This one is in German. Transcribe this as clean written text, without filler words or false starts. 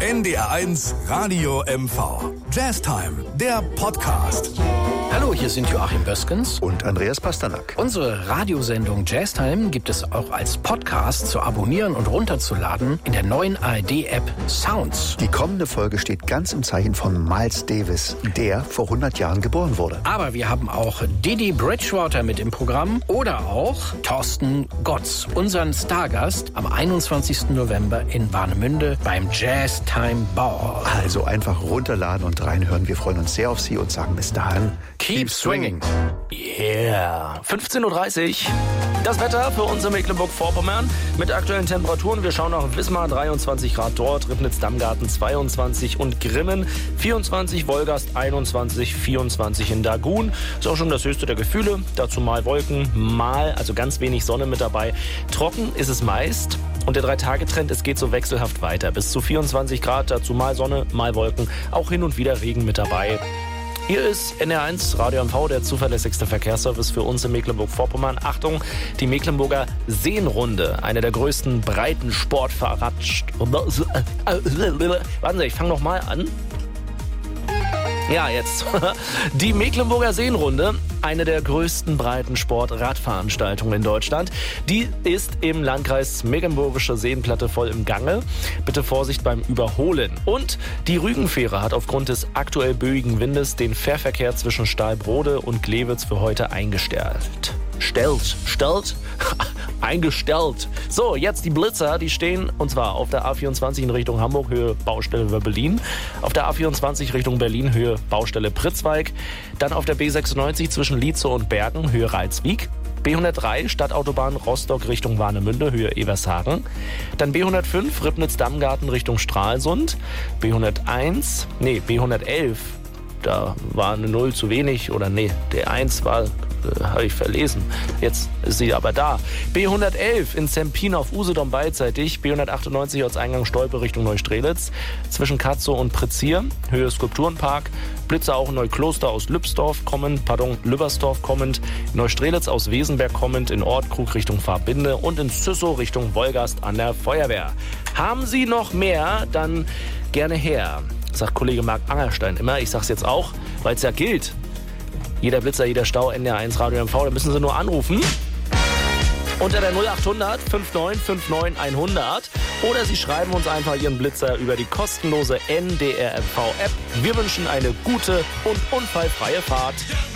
NDR1 Radio MV. Jazztime, der Podcast. Hallo, hier sind Joachim Böskens und Andreas Pasternak. Unsere Radiosendung Jazztime gibt es auch als Podcast zu abonnieren und runterzuladen in der neuen ARD-App Sounds. Die kommende Folge steht ganz im Zeichen von Miles Davis, der vor 100 Jahren geboren wurde. Aber wir haben auch Didi Bridgewater mit im Programm oder auch Thorsten Gotz, unseren Stargast am 21. November in Warnemünde beim Jazztime Ball. Also einfach runterladen und reinhören. Wir freuen uns sehr auf Sie und sagen bis dahin: Keep swinging. Yeah. 15.30 Uhr. Das Wetter für uns in Mecklenburg-Vorpommern mit aktuellen Temperaturen. Wir schauen nach Wismar, 23 Grad dort, Ribnitz-Dammgarten 22 und Grimmen 24, Wolgast 21, 24 in Dagun. Ist auch schon das höchste der Gefühle. Dazu mal Wolken, also ganz wenig Sonne mit dabei. Trocken ist es meist. Und der 3-Tage-Trend, es geht so wechselhaft weiter. Bis zu 24 Grad, dazu mal Sonne, mal Wolken. Auch hin und wieder Regen mit dabei. Hier ist NDR1 Radio MV, der zuverlässigste Verkehrsservice für uns in Mecklenburg-Vorpommern. Achtung, die Mecklenburger Seenrunde, eine der größten breiten Warten Sie, ich fange nochmal an. Ja, jetzt. Die Mecklenburger Seenrunde, eine der größten Breitensport-Radveranstaltungen in Deutschland. Die ist im Landkreis Mecklenburgische Seenplatte voll im Gange. Bitte Vorsicht beim Überholen. Und die Rügenfähre hat aufgrund des aktuell böigen Windes den Fährverkehr zwischen Stahlbrode und Glewitz für heute eingestellt. Eingestellt. So, jetzt die Blitzer, die stehen, und zwar auf der A24 in Richtung Hamburg, Höhe Baustelle Berlin. Auf der A24 Richtung Berlin, Höhe Baustelle Pritzwalk. Dann auf der B96 zwischen Lietzow und Bergen, Höhe Reitswijk. B103 Stadtautobahn Rostock Richtung Warnemünde, Höhe Evershagen. Dann B105 Ribnitz-Dammgarten Richtung Stralsund. B111, da war eine 0 zu wenig, oder der 1 war, habe ich verlesen. Jetzt ist sie aber da. B111 in Zempin auf Usedom beidseitig. B198 Ortseingang Stolpe Richtung Neustrelitz. Zwischen Katzow und Pretzier, Höhe Skulpturenpark. Blitzer auch in Neukloster aus Lübbersdorf kommend, Neustrelitz aus Wesenberg kommend, in Ortkrug Richtung Fahrbinde und in Züssow Richtung Wolgast an der Feuerwehr. Haben Sie noch mehr, dann gerne her, sagt Kollege Marc Angerstein immer. Ich sag's jetzt auch, weil es ja gilt. Jeder Blitzer, jeder Stau, NDR1 Radio MV, da müssen Sie nur anrufen. Unter der 0800 5959 100. Oder Sie schreiben uns einfach Ihren Blitzer über die kostenlose NDR MV App. Wir wünschen eine gute und unfallfreie Fahrt.